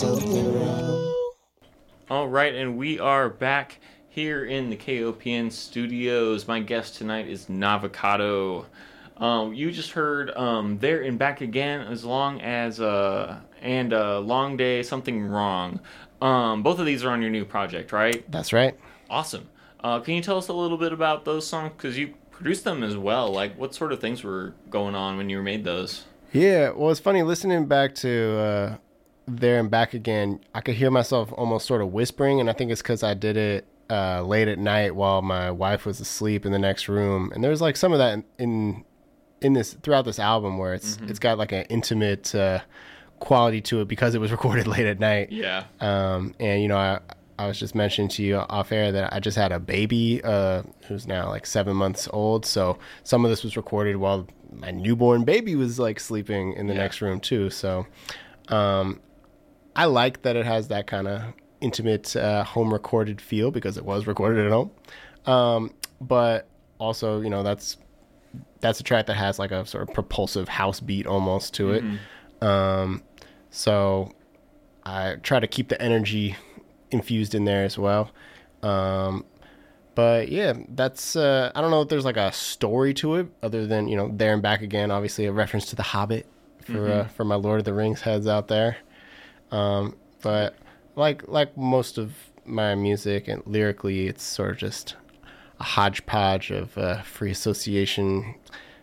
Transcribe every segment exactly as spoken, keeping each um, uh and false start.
All right, and we are back here in the K O P N studios. My guest tonight is Navocado. Um, you just heard um, There and Back Again, as long as uh, and uh, Long Day, Something Wrong. Um, both of these are on your new project, right? That's right. Awesome. Uh, can you tell us a little bit about those songs? Because you produced them as well. Like, what sort of things were going on when you made those? Yeah, well, it's funny listening back to uh, There and Back Again. I could hear myself almost sort of whispering, and I think it's because I did it uh, late at night while my wife was asleep in the next room. And there's like some of that in in, in this throughout this album where it's mm-hmm. it's got like an intimate uh, quality to it because it was recorded late at night. Yeah. Um, and you know, I I was just mentioning to you off air that I just had a baby uh, who's now like seven months old. So some of this was recorded while my newborn baby was like sleeping in the yeah. next room too. So um, I like that it has that kind of intimate uh, home recorded feel because it was recorded at home. Um, but also, you know, that's that's a track that has like a sort of propulsive house beat almost to it. Mm-hmm. Um, so I try to keep the energy infused in there as well. Um, but yeah, that's, uh, I don't know if there's like a story to it other than, you know, There and Back Again, obviously a reference to The Hobbit for, mm-hmm. uh, for my Lord of the Rings heads out there. Um, but like, like most of my music and lyrically, it's sort of just a hodgepodge of, uh, free association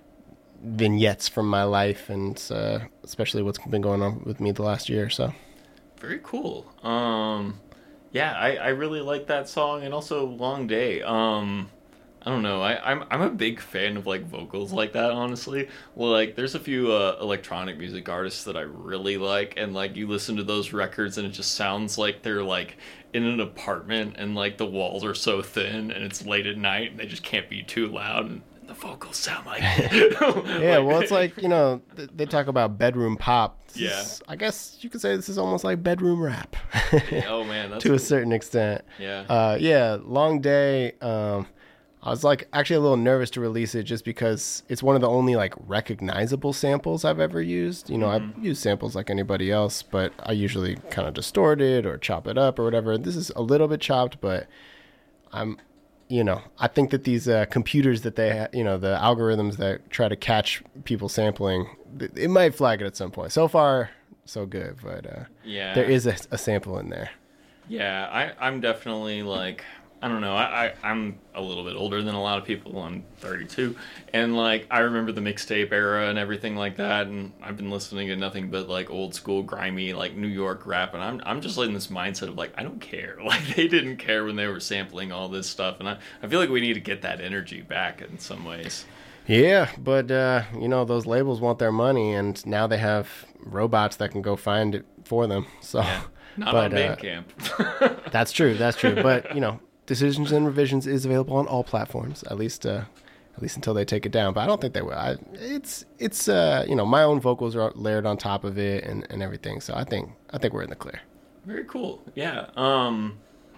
vignettes from my life and, uh, especially what's been going on with me the last year or so. Very cool. Um, Yeah, I, I really like that song, and also Long Day. Um, I don't know, I, I'm I'm a big fan of like vocals like that, honestly. Well, like there's a few uh, electronic music artists that I really like, and like you listen to those records and it just sounds like they're like in an apartment and like the walls are so thin and it's late at night and they just can't be too loud and the vocals sound like yeah, like, well, it's like, you know, they talk about bedroom pop. This yeah. Is, I guess you could say this is almost like bedroom rap. Oh, man. That's to cool. a certain extent. Yeah. Uh, yeah, Long Day. Um, I was like actually a little nervous to release it just because it's one of the only like recognizable samples I've ever used. You know, mm-hmm. I've used samples like anybody else, but I usually kind of distort it or chop it up or whatever. This is a little bit chopped, but I'm... You know, I think that these uh, computers that they, ha- you know, the algorithms that try to catch people sampling, th- it might flag it at some point. So far, so good, but uh, yeah, there is a, a sample in there. Yeah, I, I'm definitely like, I don't know, I, I, I'm a little bit older than a lot of people. I'm thirty-two, and like I remember the mixtape era and everything like that, and I've been listening to nothing but like old school grimy like New York rap, and I'm I'm just like in this mindset of like I don't care, like they didn't care when they were sampling all this stuff, and I, I feel like we need to get that energy back in some ways. Yeah, but uh, you know, those labels want their money, and now they have robots that can go find it for them. So, yeah, not but, on Bandcamp. Uh, that's true, that's true. But you know. Decisions and Revisions is available on all platforms, at least uh, at least until they take it down. But I don't think they will. I, it's it's uh, you know, my own vocals are layered on top of it and, and everything. So I think I think we're in the clear. Very cool. Yeah. Um.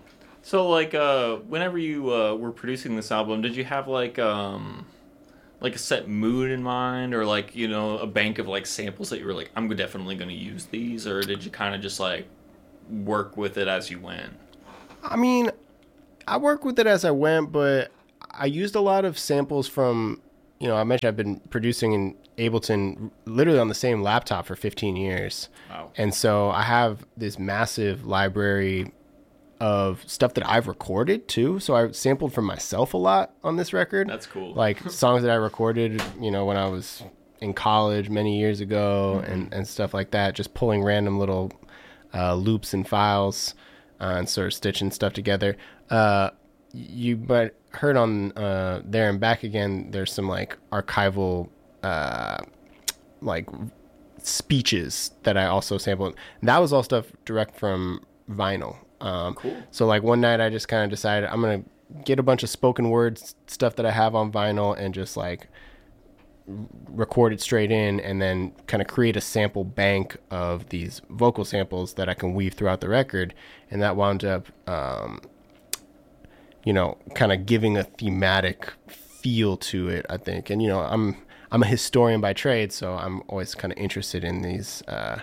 So like, uh, whenever you uh, were producing this album, did you have like um, like a set mood in mind, or like, you know, a bank of like samples that you were like, I'm definitely going to use these, or did you kind of just like work with it as you went? I mean, I worked with it as I went, but I used a lot of samples from, you know, I mentioned I've been producing in Ableton literally on the same laptop for fifteen years. Wow. And so I have this massive library of stuff that I've recorded too. So I sampled from myself a lot on this record. That's cool. Like songs that I recorded, you know, when I was in college many years ago, mm-hmm. and, and stuff like that, just pulling random little uh, loops and files uh, and sort of stitching stuff together. Uh, you might heard on uh, There and Back Again, there's some like archival uh, like speeches that I also sampled. That was all stuff direct from vinyl. Um, cool. So like one night I just kind of decided I'm going to get a bunch of spoken word stuff that I have on vinyl and just like record it straight in, and then kind of create a sample bank of these vocal samples that I can weave throughout the record. And that wound up, um, you know, kind of giving a thematic feel to it, I think. And, you know, I'm, I'm a historian by trade, so I'm always kind of interested in these, uh,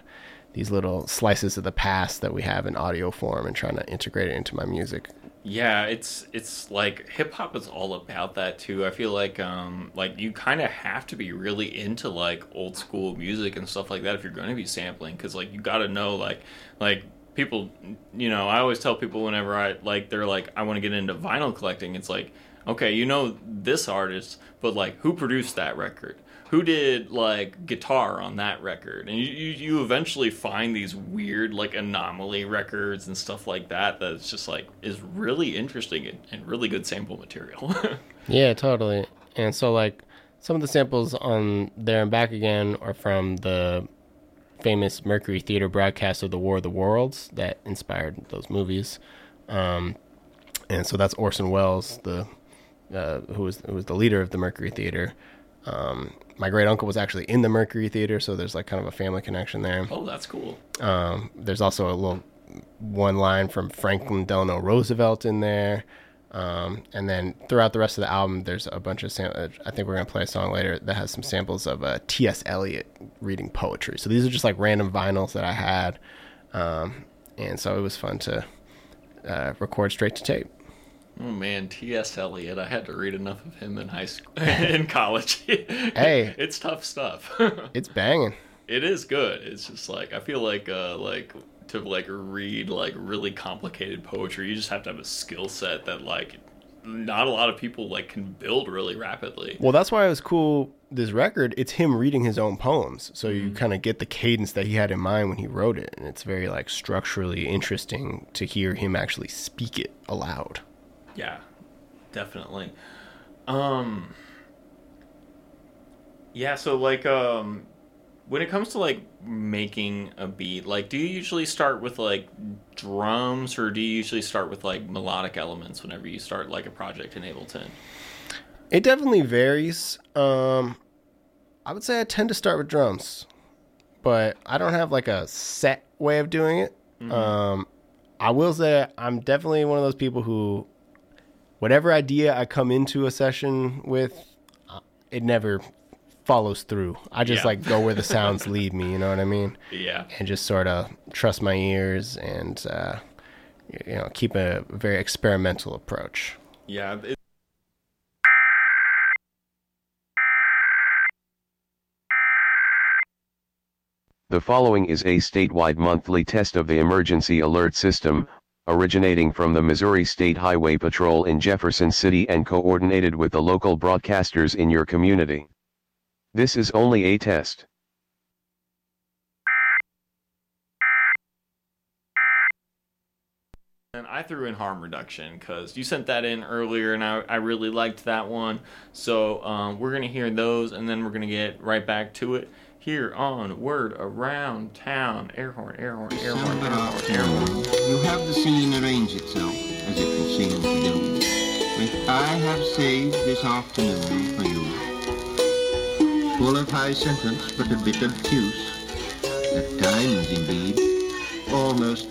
these little slices of the past that we have in audio form and trying to integrate it into my music. Yeah, it's it's like hip hop is all about that too. I feel like um like you kind of have to be really into like old school music and stuff like that if you're going to be sampling, because like you got to know like like people, you know, I always tell people whenever I like they're like I want to get into vinyl collecting, it's like, okay, you know this artist, but like who produced that record? Who did like guitar on that record? And you, you, you eventually find these weird like anomaly records and stuff like that that's just like is really interesting and, and really good sample material. Yeah, totally. And so like some of the samples on There and Back Again are from the famous Mercury Theater broadcast of the War of the Worlds that inspired those movies. Um, and so that's Orson Welles, the uh, who was who was the leader of the Mercury Theater. Um, my great uncle was actually in the Mercury Theater, so there's like kind of a family connection there. Oh, that's cool. Um, there's also a little one line from Franklin Delano Roosevelt in there. Um, and then throughout the rest of the album, there's a bunch of samples. I think we're going to play a song later that has some samples of uh, T S Eliot reading poetry. So these are just like random vinyls that I had. Um, and so it was fun to uh, record straight to tape. Oh man, T S Eliot. I had to read enough of him in high school, in college. Hey, it's tough stuff. It's banging. It is good. It's just like I feel like uh, like to like read like really complicated poetry, you just have to have a skill set that like not a lot of people like can build really rapidly. Well, that's why it was cool. This record, it's him reading his own poems, so you mm-hmm. kind of get the cadence that he had in mind when he wrote it, and it's very like structurally interesting to hear him actually speak it aloud. Yeah, definitely. Um, yeah, so like, um, when it comes to like making a beat, like, do you usually start with like drums, or do you usually start with like melodic elements whenever you start like a project in Ableton? It definitely varies. Um, I would say I tend to start with drums, but I don't have like a set way of doing it. Mm-hmm. Um, I will say I'm definitely one of those people who, whatever idea I come into a session with, it never follows through. I just yeah. like go where the sounds lead me, you know what I mean? Yeah. And just sort of trust my ears and, uh, you know, keep a very experimental approach. Yeah. It- The following is a statewide monthly test of the emergency alert system, originating from the Missouri State Highway Patrol in Jefferson City and coordinated with the local broadcasters in your community. This is only a test. And I threw in harm reduction because you sent that in earlier and I, I really liked that one. So um, we're going to hear those and then we're going to get right back to it here on Word Around Town. Air horn, air horn, air horn, air horn, air horn. You have the scene arrange itself as it will seem to do. Which I have saved this afternoon for you. Full of high sentence but a bit obtuse. At times, indeed, almost